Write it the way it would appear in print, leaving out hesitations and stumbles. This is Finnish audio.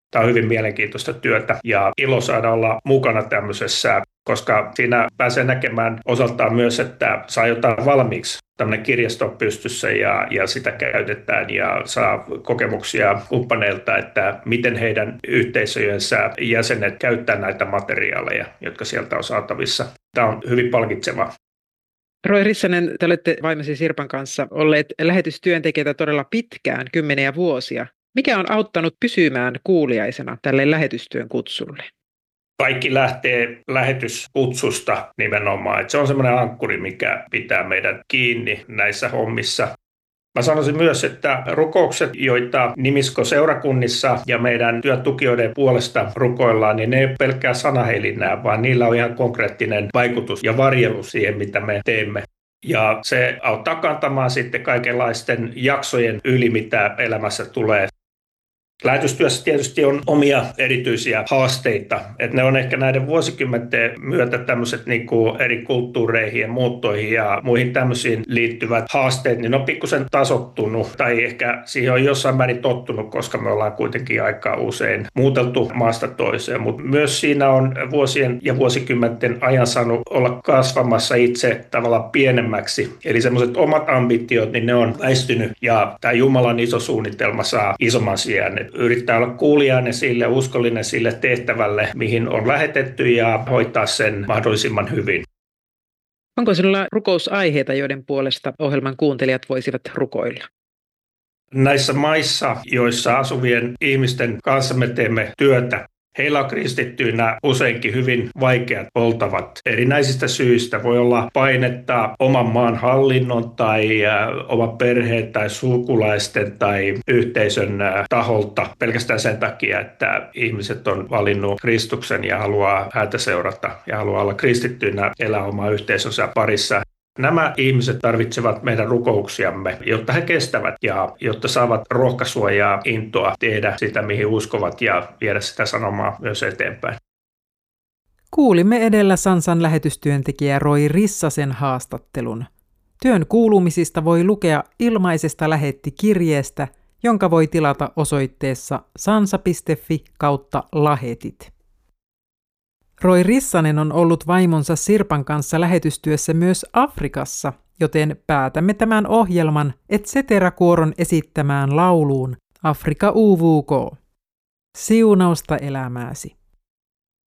Tämä on hyvin mielenkiintoista työtä ja ilo saada olla mukana tämmöisessä, koska siinä pääsee näkemään osaltaan myös, että saa jotain valmiiksi. Tämmöinen kirjasto on pystyssä ja sitä käytetään ja saa kokemuksia kumppaneilta, että miten heidän yhteisöjensä jäsenet käyttää näitä materiaaleja, jotka sieltä on saatavissa. Tämä on hyvin palkitsevaa. Roy Rissanen, te olette vaimosi Sirpan kanssa olleet lähetystyöntekijöitä todella pitkään, kymmeniä vuosia. Mikä on auttanut pysymään kuuliaisena tälle lähetystyön kutsulle? Kaikki lähtee lähetyskutsusta nimenomaan. Että se on semmoinen ankkuri, mikä pitää meidät kiinni näissä hommissa. Mä sanoisin myös, että rukoukset, joita Nimisko-seurakunnissa ja meidän työtukijoiden puolesta rukoillaan, niin ne ei ole pelkkää sanahelinää, vaan niillä on ihan konkreettinen vaikutus ja varjelus siihen, mitä me teemme. Ja se auttaa kantamaan sitten kaikenlaisten jaksojen yli, mitä elämässä tulee. Lähetystyössä tietysti on omia erityisiä haasteita, että ne on ehkä näiden vuosikymmenten myötä tämmöiset niin kuin eri kulttuureihin ja muuttoihin ja muihin tämmöisiin liittyvät haasteet, niin ne on pikkusen tasottunut tai ehkä siihen on jossain määrin tottunut, koska me ollaan kuitenkin aika usein muuteltu maasta toiseen, mutta myös siinä on vuosien ja vuosikymmenten ajan saanut olla kasvamassa itse tavallaan pienemmäksi, eli semmoiset omat ambitiot, niin ne on väistynyt ja tämä Jumalan iso suunnitelma saa isomman sijan. Yrittää olla kuulijainen sille, uskollinen sille tehtävälle, mihin on lähetetty ja hoitaa sen mahdollisimman hyvin. Onko sinulla rukousaiheita, joiden puolesta ohjelman kuuntelijat voisivat rukoilla? Näissä maissa, joissa asuvien ihmisten kanssa me teemme työtä, heillä on kristittyinä useinkin hyvin vaikeat oltavat erinäisistä syistä. Voi olla painetta oman maan hallinnon tai oman perheen tai sukulaisten tai yhteisön taholta pelkästään sen takia, että ihmiset on valinnut Kristuksen ja haluaa häntä seurata ja haluaa olla kristittyinä elää omaa yhteisönsä parissa. Nämä ihmiset tarvitsevat meidän rukouksiamme, jotta he kestävät ja jotta saavat rohkaisua ja intoa tehdä sitä, mihin uskovat ja viedä sitä sanomaa myös eteenpäin. Kuulimme edellä Sansan lähetystyöntekijä Roy Rissasen haastattelun. Työn kuulumisista voi lukea ilmaisesta lähettikirjeestä, jonka voi tilata osoitteessa sansa.fi/lahetit. Roy Rissanen on ollut vaimonsa Sirpan kanssa lähetystyössä myös Afrikassa, joten päätämme tämän ohjelman Et cetera-kuoron esittämään lauluun Afrika UVK. Siunausta elämääsi.